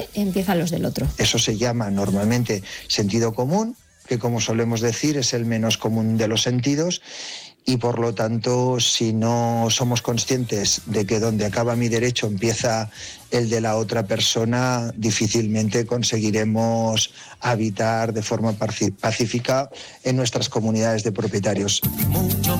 dónde empiezan los del otro. Eso se llama normalmente sentido común, que como solemos decir es el menos común de los sentidos, y por lo tanto si no somos conscientes de que donde acaba mi derecho empieza el de la otra persona, difícilmente conseguiremos habitar de forma pacífica en nuestras comunidades de propietarios.